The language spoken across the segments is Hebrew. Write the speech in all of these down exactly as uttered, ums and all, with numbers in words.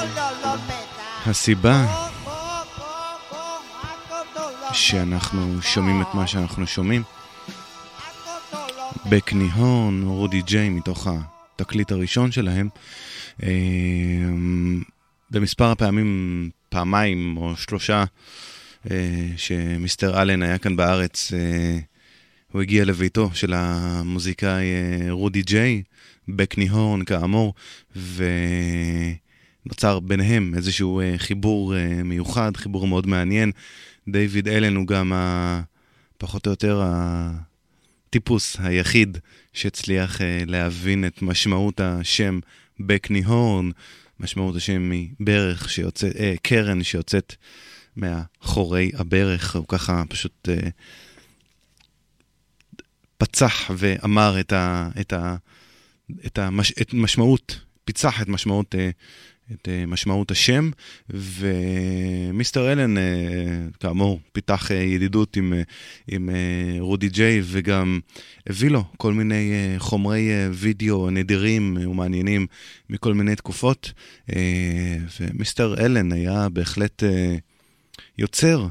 הסיבה שאנחנו שומעים את מה שאנחנו שומעים, בקני הורן, רודי ג'יי, מתוך התקליט הראשון שלהם, במספר הפעמים, פעמיים או שלושה, שמיסטר אלן היה כאן בארץ, הוא הגיע לביתו של המוזיקאי רודי ג'יי, בקני הורן כאמור, ונוצר ביניהם איזשהו חיבור מיוחד, חיבור מאוד מעניין. דיוויד אלן הוא גם ה... פחות או יותר הטיפוס היחיד שהצליח להבין את משמעות השם בקני הורן, משמעות השם מברך שיוצא, אה, קרן שיוצאת מאחורי הברך, הוא ככה פשוט אה, פצח ואמר את ה... את ה... את המש... את משמעות, פיצח את משמעות אה, את משמעות השם, ומיסטר אלן, כאמור, פיתח ידידות עם, עם רודי ג'יי, וגם הביא לו כל מיני חומרי וידאו נדירים ומעניינים מכל מיני תקופות, ומיסטר אלן היה בהחלט יוצר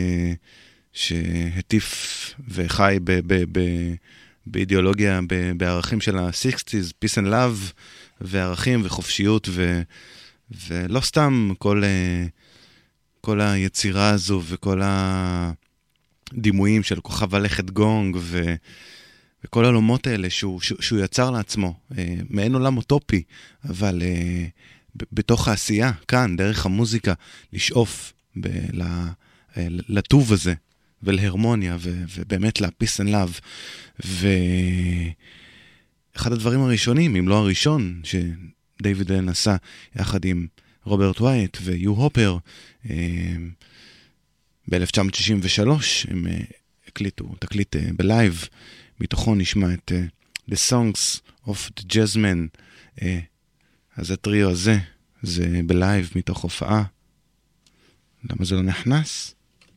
שהטיף וחי ב, ב, ב, באידיאולוגיה, ב, בערכים של ה-שישים, peace and love, וערכים וחופשיות, ו... ולא סתם כל, כל היצירה הזו וכל הדימויים של כוכב הלכת גונג ו, וכל העולמות האלה שהוא, שהוא יצר לעצמו, מעין עולם אוטופי, אבל בתוך העשייה, כאן, דרך המוזיקה, לשאוף ב- לטוב הזה ולהרמוניה ו, ובאמת ל-peace and love. ואחד הדברים הראשונים, אם לא הראשון, ש... דיוויד אלן עשה יחד עם רוברט ווייט ויו הופר ב-אלף תשע מאות שישים ושלוש, הם הקליטו תקליט בלייב, מתוכו נשמע את The Songs of the Jazzmen. אז הטריו הזה זה בלייב מתוך הופעה. למה זה לא נכנס?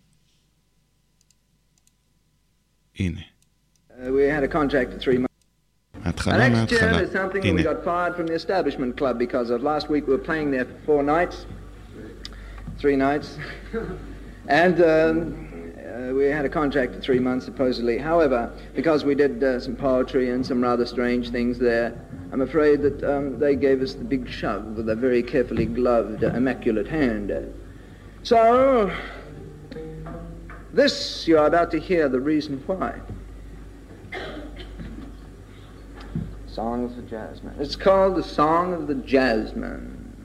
הנה. Uh, we had a contract for three months. התחלה מההתחלה. Next tune is something that we got fired from the establishment club because of. Last week we were playing there for four nights, three nights, and um, uh, we had a contract for three months supposedly. However, because we did uh, some poetry and some rather strange things there, I'm afraid that um, they gave us the big shove with a very carefully gloved, uh, immaculate hand. So, this you're about to hear the reason why. Song of the Jazzmen. It's called the Song of the Jazzmen.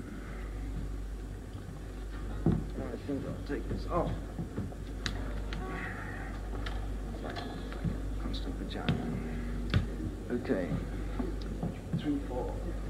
I think I'll take this off. It's like, it's like a constant pajama. Okay. Three, four.